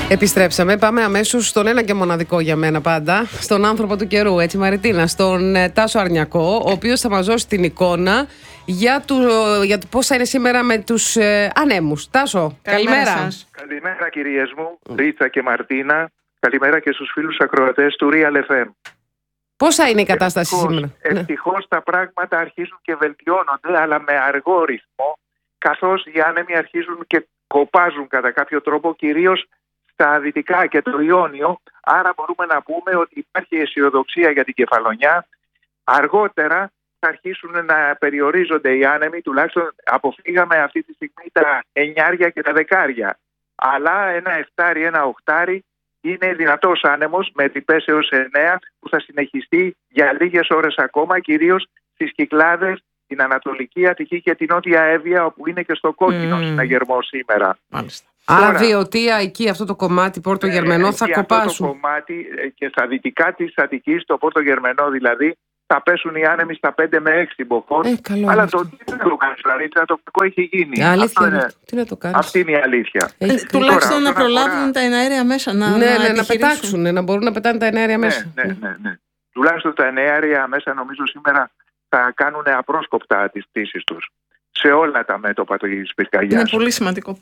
Επιστρέψαμε. Πάμε αμέσως στον ένα και μοναδικό για μένα πάντα, στον άνθρωπο του καιρού, έτσι Μαριτίνα, στον Τάσο Αρνιακό, ο οποίος θα μας δώσει την εικόνα για το πώς θα είναι σήμερα με τους ανέμους. Τάσο, καλημέρα. Σας. Καλημέρα κυρίες μου, Ρίτσα και Μαρτίνα. Καλημέρα και στους φίλους ακροατές του Real FM. Πώς θα είναι η κατάσταση σήμερα? Ευτυχώς τα πράγματα αρχίζουν και βελτιώνονται, αλλά με αργό ρυθμό, καθώς οι άνεμοι αρχίζουν και κοπάζουν κατά κάποιο τρόπο, κυρίως στα δυτικά και το Ιόνιο. Άρα μπορούμε να πούμε ότι υπάρχει αισιοδοξία για την Κεφαλονιά. Αργότερα θα αρχίσουν να περιορίζονται οι άνεμοι, τουλάχιστον αποφύγαμε αυτή τη στιγμή τα 9 και τα 10. Αλλά ένα 7, ένα 8 είναι δυνατός άνεμος με τυπές έως 9 που θα συνεχιστεί για λίγες ώρες ακόμα, κυρίως στις Κυκλάδες, την Ανατολική Αττική και την Νότια Εύβοια, όπου είναι και στο κόκκινο συναγερμό σήμερα. Μάλιστα. Άρα Βιωτία, εκεί αυτό το κομμάτι Πόρτο Γερμενό θα κοπάσουν. Αυτό το κομμάτι και στα δυτικά της Αττικής, το Πόρτο Γερμενό δηλαδή, θα πέσουν οι άνεμοι στα 5 με 6 μποφόρ. Αλλά το τι να το κάνεις, Λαρίτα, το κακό έχει γίνει. Αλήθεια, τι να το κάνεις. Αυτή είναι η αλήθεια. Τουλάχιστον να προλάβουν τα εναέρια μέσα να πετάξουν, να μπορούν να πετάνε τα εναέρια μέσα. Ναι. Τουλάχιστον τα εναέρια μέσα νομίζω σήμερα θα κάνουν απρόσκοπτα τις πτήσεις τους σε όλα τα μέτωπα της πυρκαγιάς. Είναι πολύ σημαντικό.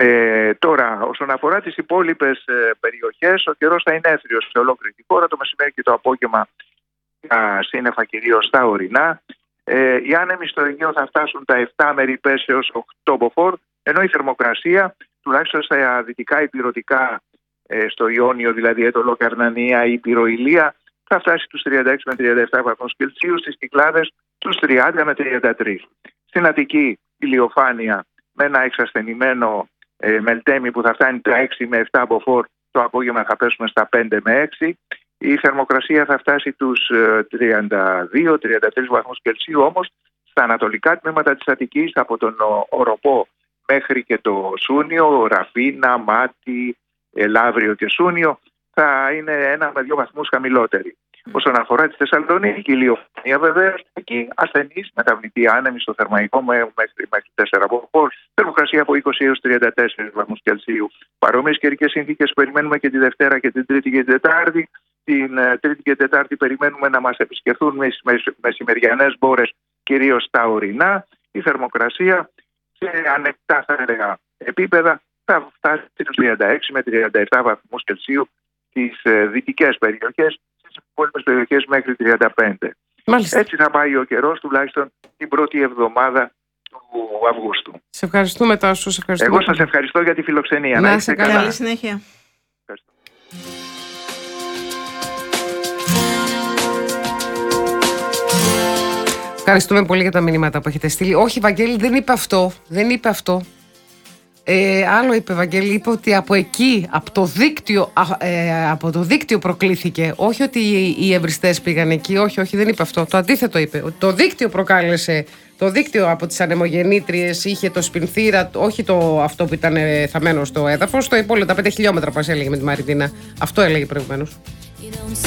Τώρα, όσον αφορά τις υπόλοιπες περιοχές, ο καιρός θα είναι έθριος σε ολόκληρη τη χώρα. Το μεσημέρι και το απόγευμα τα σύννεφα κυρίως στα ορεινά. Οι άνεμοι στο Αιγαίο θα φτάσουν τα 7 με ρηπές έως 8 μποφόρ, ενώ η θερμοκρασία, τουλάχιστον στα δυτικά υπηρωτικά, στο Ιόνιο, δηλαδή Έτολο, Καρνανία, Υπηροηλία, θα φτάσει τους 36 με 37 βαθμούς Κελσίου, στις Κυκλάδες τους 30 με 33. Στην Αττική ηλιοφάνεια με ένα εξασθενημένο μελτέμι που θα φτάνει τα 6 με 7 μποφόρ, το απόγευμα θα πέσουμε στα 5 με 6. Η θερμοκρασία θα φτάσει τους 32-33 βαθμούς Κελσίου, όμως στα ανατολικά τμήματα της Αττικής, από τον Οροπό μέχρι και το Σούνιο, Ραφίνα, Μάτι, Λαύριο και Σούνιο, θα είναι 1 με 2 βαθμούς χαμηλότερη. Όσον αφορά τη Θεσσαλονίκη, η ηλιοφάνεια βεβαίως, εκεί ασθενής, μεταβλητή άνεμη στο θερμαϊκό μέχρι 4 μποφόρ, θερμοκρασία από 20 έως 34 βαθμούς Κελσίου. Παρόμοιες καιρικές συνθήκες περιμένουμε και τη Δευτέρα και την Τρίτη και την Τετάρτη. Την Τρίτη και Τετάρτη περιμένουμε να μας επισκεφθούν μεσημεριανές μπόρες, κυρίως στα ορεινά. Η θερμοκρασία σε ανεκτά, θα έλεγα, επίπεδα θα φτάσει στους 36 με 37 βαθμούς Κελσίου στις δυτικές περιοχές, στις υπόλοιπες περιοχές μέχρι 35. Μάλιστα. Έτσι θα πάει ο καιρός, τουλάχιστον την πρώτη εβδομάδα του Αυγούστου. Σε ευχαριστούμε, Τάσο. Εγώ σας ευχαριστώ για τη φιλοξενία. Να είστε καλά. Καλή συνέχεια. Ευχαριστώ. Ευχαριστούμε πολύ για τα μηνύματα που έχετε στείλει. Όχι, Βαγγέλη, δεν είπε αυτό. Άλλο είπε, Βαγγέλη, είπε ότι από εκεί, από το δίκτυο προκλήθηκε. Όχι ότι οι ευρυστές πήγαν εκεί, όχι, δεν είπε αυτό. Το αντίθετο είπε, ότι το δίκτυο προκάλεσε. Το δίκτυο από τις ανεμογεννήτριες είχε το σπινθήρα, όχι αυτό που ήταν θαμμένο στο έδαφος, το υπόλοιπο, τα 5 χιλιόμετρα που έλεγε με τη Μαριτίνα. Αυτό έλεγε προηγουμένως.